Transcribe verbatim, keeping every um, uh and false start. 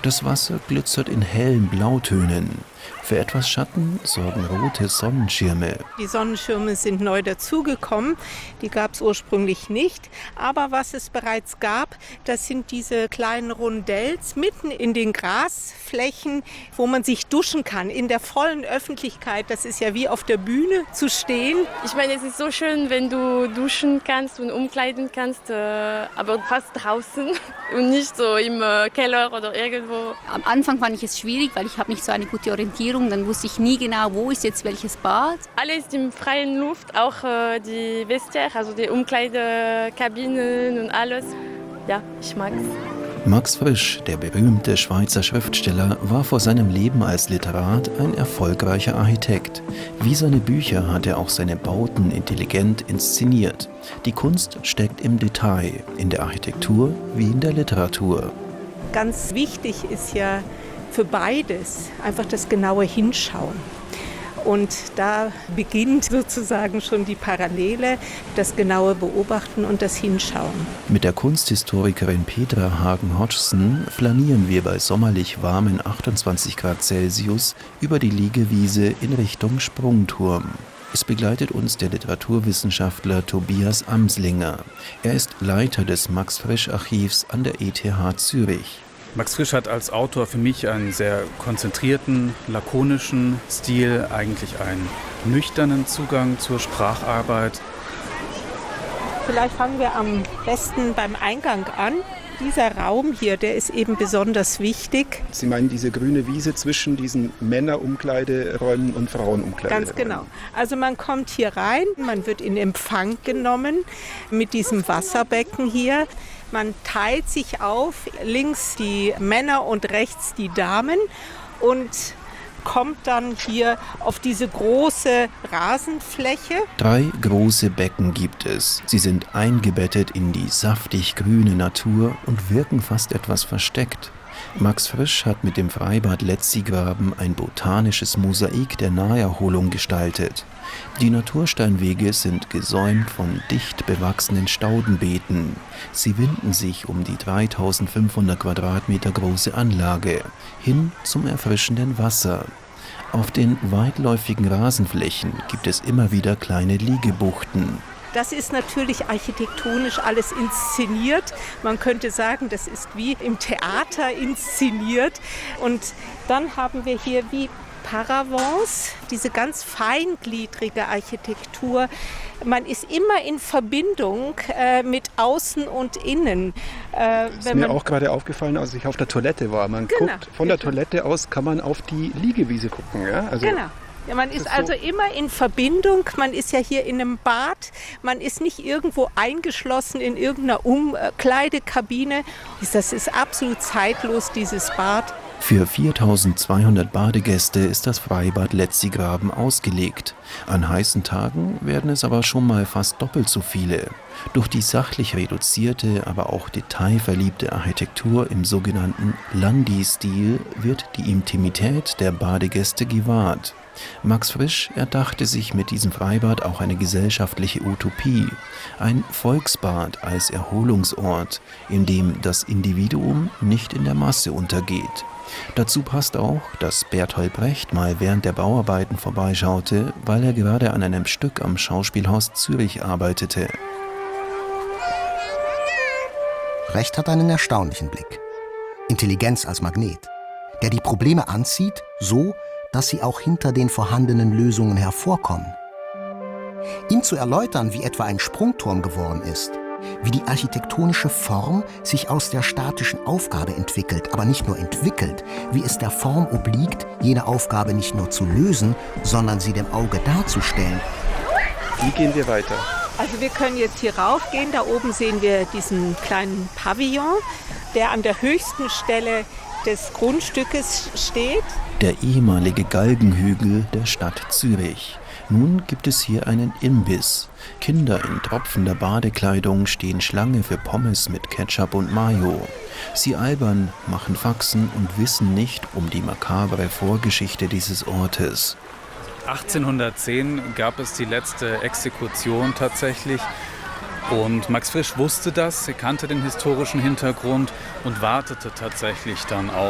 Das Wasser glitzert in hellen Blautönen. Für etwas Schatten sorgen rote Sonnenschirme. Die Sonnenschirme sind neu dazugekommen. Die gab es ursprünglich nicht. Aber was es bereits gab, das sind diese kleinen Rondells mitten in den Grasflächen, wo man sich duschen kann. In der vollen Öffentlichkeit. Das ist ja wie auf der Bühne zu stehen. Ich meine, es ist so schön, wenn du duschen kannst und umkleiden kannst, äh, aber fast draußen und nicht so im äh, Keller oder irgendwo. Am Anfang fand ich es schwierig, weil ich habe nicht so eine gute Orientierung. Dann wusste ich nie genau, wo ist jetzt welches Bad. Alles in freien Luft, auch äh, die Vestiaire, also die Umkleidekabinen und alles. Ja, ich mag's. Max Frisch, der berühmte Schweizer Schriftsteller, war vor seinem Leben als Literat ein erfolgreicher Architekt. Wie seine Bücher hat er auch seine Bauten intelligent inszeniert. Die Kunst steckt im Detail, in der Architektur wie in der Literatur. Ganz wichtig ist ja für beides einfach das genaue Hinschauen. Und da beginnt sozusagen schon die Parallele, das genaue Beobachten und das Hinschauen. Mit der Kunsthistorikerin Petra Hagen-Hodgson flanieren wir bei sommerlich warmen achtundzwanzig Grad Celsius über die Liegewiese in Richtung Sprungturm. Es begleitet uns der Literaturwissenschaftler Tobias Amslinger. Er ist Leiter des Max-Frisch-Archivs an der E T H Zürich. Max Frisch hat als Autor für mich einen sehr konzentrierten, lakonischen Stil, eigentlich einen nüchternen Zugang zur Spracharbeit. Vielleicht fangen wir am besten beim Eingang an. Dieser Raum hier, der ist eben besonders wichtig. Sie meinen diese grüne Wiese zwischen diesen Männerumkleideräumen und Frauenumkleideräumen? Ganz genau. Also man kommt hier rein, man wird in Empfang genommen mit diesem Wasserbecken hier. Man teilt sich auf, links die Männer und rechts die Damen und kommt dann hier auf diese große Rasenfläche. Drei große Becken gibt es. Sie sind eingebettet in die saftig grüne Natur und wirken fast etwas versteckt. Max Frisch hat mit dem Freibad Letzigraben ein botanisches Mosaik der Naherholung gestaltet. Die Natursteinwege sind gesäumt von dicht bewachsenen Staudenbeeten. Sie winden sich um die dreitausendfünfhundert Quadratmeter große Anlage hin zum erfrischenden Wasser. Auf den weitläufigen Rasenflächen gibt es immer wieder kleine Liegebuchten. Das ist natürlich architektonisch alles inszeniert. Man könnte sagen, das ist wie im Theater inszeniert. Und dann haben wir hier wie Paravents, diese ganz feingliedrige Architektur. Man ist immer in Verbindung äh, mit Außen und Innen. Äh, das ist mir auch gerade aufgefallen, als ich auf der Toilette war. Man genau, guckt von der Toilette aus, kann man auf die Liegewiese gucken. Ja? Also genau. Ja, man ist also immer in Verbindung, man ist ja hier in einem Bad, man ist nicht irgendwo eingeschlossen in irgendeiner Umkleidekabine. Das ist absolut zeitlos, dieses Bad. Für viertausendzweihundert Badegäste ist das Freibad Letzigraben ausgelegt. An heißen Tagen werden es aber schon mal fast doppelt so viele. Durch die sachlich reduzierte, aber auch detailverliebte Architektur im sogenannten Landi-Stil wird die Intimität der Badegäste gewahrt. Max Frisch erdachte sich mit diesem Freibad auch eine gesellschaftliche Utopie, ein Volksbad als Erholungsort, in dem das Individuum nicht in der Masse untergeht. Dazu passt auch, dass Bertolt Brecht mal während der Bauarbeiten vorbeischaute, weil er gerade an einem Stück am Schauspielhaus Zürich arbeitete. Brecht hat einen erstaunlichen Blick. Intelligenz als Magnet, der die Probleme anzieht, so, dass sie auch hinter den vorhandenen Lösungen hervorkommen. Ihm zu erläutern, wie etwa ein Sprungturm geworden ist, wie die architektonische Form sich aus der statischen Aufgabe entwickelt, aber nicht nur entwickelt, wie es der Form obliegt, jene Aufgabe nicht nur zu lösen, sondern sie dem Auge darzustellen. Wie gehen wir weiter? Also wir können jetzt hier raufgehen, da oben sehen wir diesen kleinen Pavillon, der an der höchsten Stelle des Grundstückes steht. Der ehemalige Galgenhügel der Stadt Zürich. Nun gibt es hier einen Imbiss. Kinder in tropfender Badekleidung stehen Schlange für Pommes mit Ketchup und Mayo. Sie albern, machen Faxen und wissen nicht um die makabre Vorgeschichte dieses Ortes. achtzehnhundertzehn gab es die letzte Exekution tatsächlich. Und Max Frisch wusste das, er kannte den historischen Hintergrund und wartete tatsächlich dann auch